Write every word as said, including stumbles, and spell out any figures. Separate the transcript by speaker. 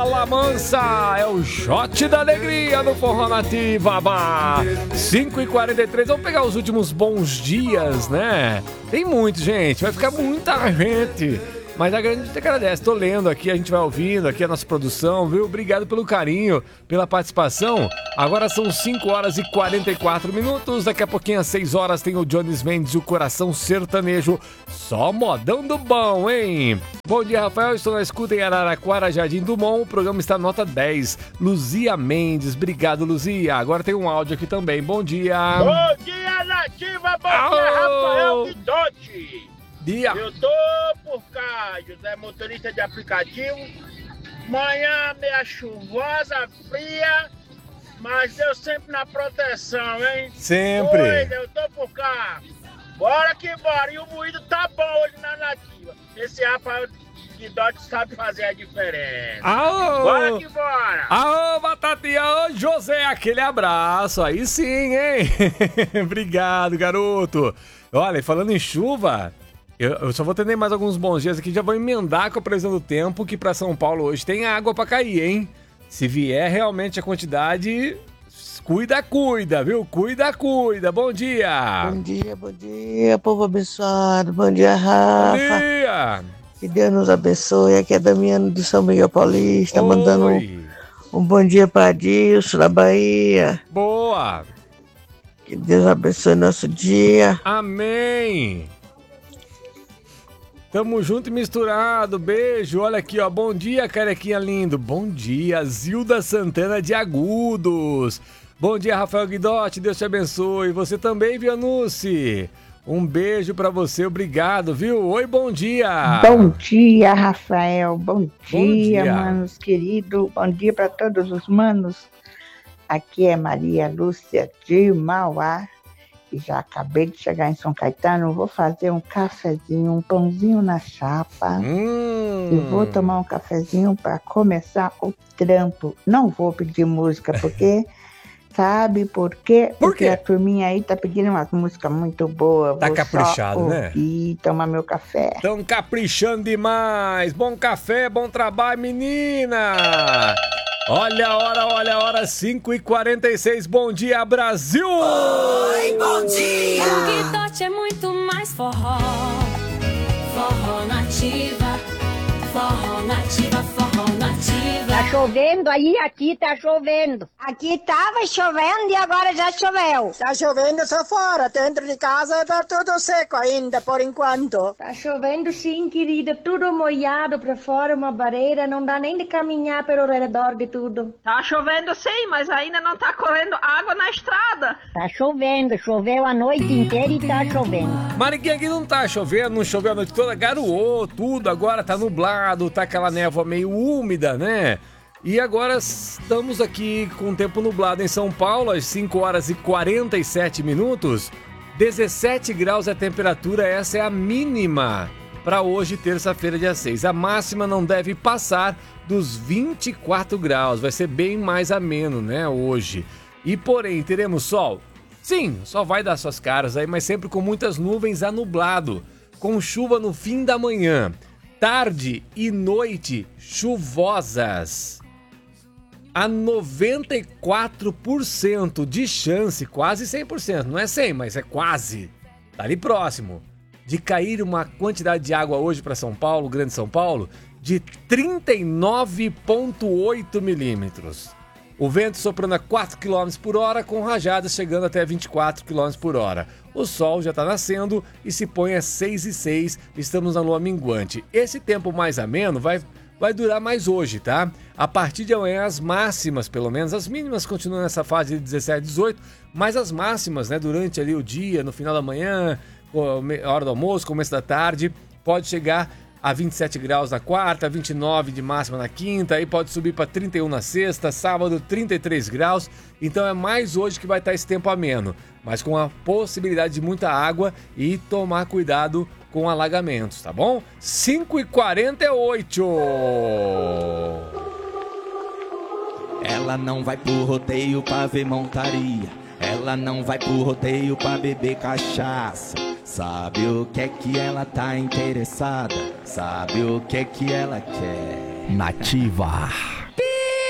Speaker 1: Fala Mansa, é o Jote da Alegria no Forró Nativa. cinco e quarenta e três, vamos pegar os últimos bons dias, né? Tem muito, gente, vai ficar muita gente. Mas a gente agradece, tô lendo aqui, a gente vai ouvindo aqui a nossa produção, viu? Obrigado pelo carinho, pela participação. Agora são cinco horas e quarenta e quatro minutos, daqui a pouquinho às seis horas tem o Jones Mendes e o Coração Sertanejo. Só modão do bom, hein? Bom dia, Rafael, estou na escuta em Araraquara, Jardim Dumont, o programa está nota dez. Luzia Mendes, obrigado, Luzia. Agora tem um áudio aqui também, bom dia.
Speaker 2: Bom dia, Nativa, bom Aô. dia, Rafael Guidotti.
Speaker 1: Dia.
Speaker 2: Eu tô por cá, José, motorista de aplicativo. Manhã meia chuvosa, fria, mas eu sempre na proteção, hein?
Speaker 1: Sempre.
Speaker 2: Doido, eu tô por cá. Bora que bora. E o moído tá bom hoje na Nativa. Esse Rafael Guidotti sabe fazer a diferença.
Speaker 1: Aô.
Speaker 2: Bora que bora.
Speaker 1: Aô, Batatinha. Ô, José, aquele abraço. Aí sim, hein? Obrigado, garoto. Olha, falando em chuva... Eu, eu só vou atender mais alguns bons dias aqui, já vou emendar com a previsão do tempo, que para São Paulo hoje tem água para cair, hein? Se vier realmente a quantidade, cuida, cuida, viu? Cuida, cuida. Bom dia!
Speaker 3: Bom dia, bom dia, povo abençoado. Bom dia, Rafa.
Speaker 1: Bom dia!
Speaker 3: Que Deus nos abençoe. Aqui é Damiano de São Miguel Paulista, Oi. mandando um, um bom dia para Dilson, da Bahia.
Speaker 1: Boa!
Speaker 3: Que Deus abençoe nosso dia.
Speaker 1: Amém! Tamo junto e misturado, beijo, olha aqui, ó, bom dia, carequinha lindo, bom dia, Zilda Santana de Agudos, bom dia, Rafael Guidotti, Deus te abençoe, você também, Vianucci, um beijo pra você, obrigado, viu, oi, bom dia.
Speaker 4: Bom dia, Rafael, bom dia,
Speaker 1: bom dia.
Speaker 4: manos queridos, bom dia pra todos os manos, aqui é Maria Lúcia de Mauá. E já acabei de chegar em São Caetano, vou fazer um cafezinho, um pãozinho na chapa.
Speaker 1: Hum.
Speaker 4: E vou tomar um cafezinho para começar o trampo. Não vou pedir música, porque... sabe por quê?
Speaker 1: Por
Speaker 4: porque
Speaker 1: quê?
Speaker 4: a turminha aí tá pedindo umas músicas muito boas.
Speaker 1: Tá
Speaker 4: vou
Speaker 1: caprichado,
Speaker 4: só
Speaker 1: né?
Speaker 4: E tomar meu café.
Speaker 1: Tão caprichando demais. Bom café, bom trabalho, menina. Olha a hora, olha a hora, cinco e quarenta e seis. Bom dia, Brasil!
Speaker 5: Oi, bom dia! O Guidotti é muito mais forró. Forró Nativa. Forró Nativa, Forró Nativa.
Speaker 6: Tá chovendo aí, aqui tá chovendo. Aqui tava chovendo e agora já choveu.
Speaker 7: Tá chovendo só fora, dentro de casa tá tudo seco ainda, por enquanto.
Speaker 6: Tá chovendo sim, querida, tudo molhado pra fora, uma barreira, não dá nem de caminhar pelo redor de tudo.
Speaker 8: Tá chovendo sim, mas ainda não tá correndo água na estrada.
Speaker 6: Tá chovendo, choveu a noite inteira e tá chovendo.
Speaker 1: Mariquinha, aqui não tá chovendo, não choveu a noite toda, garoou tudo, agora tá nublado, tá aquela névoa meio úmida, né? E agora estamos aqui com o tempo nublado em São Paulo, às cinco horas e quarenta e sete minutos, dezessete graus a temperatura, essa é a mínima para hoje, terça-feira, dia seis. A máxima não deve passar dos vinte e quatro graus, vai ser bem mais ameno, né, hoje. E porém, teremos sol? Sim, só vai dar suas caras aí, mas sempre com muitas nuvens a nublado, com chuva no fim da manhã. Tarde e noite chuvosas. A noventa e quatro por cento de chance, quase cem por cento, não é cem, mas é quase, tá ali próximo, de cair uma quantidade de água hoje para São Paulo, Grande São Paulo, de trinta e nove vírgula oito milímetros. O vento soprando a quatro quilômetros por hora, com rajadas chegando até vinte e quatro quilômetros por hora. O sol já está nascendo e se põe às seis e seis, estamos na lua minguante. Esse tempo mais ameno vai, vai durar mais hoje, tá? A partir de amanhã, as máximas, pelo menos, as mínimas continuam nessa fase de dezessete, dezoito, mas as máximas, né, durante ali o dia, no final da manhã, hora do almoço, começo da tarde, pode chegar a vinte e sete graus na quarta, vinte e nove de máxima na quinta, aí pode subir para trinta e um na sexta, sábado trinta e três graus, então é mais hoje que vai estar esse tempo ameno, mas com a possibilidade de muita água e tomar cuidado com alagamentos, tá bom? cinco e quarenta e oito.
Speaker 9: Ela não vai pro rodeio pra ver montaria, ela não vai pro rodeio pra beber cachaça. Sabe o que é que ela tá interessada? Sabe o que é que ela quer?
Speaker 10: Nativa.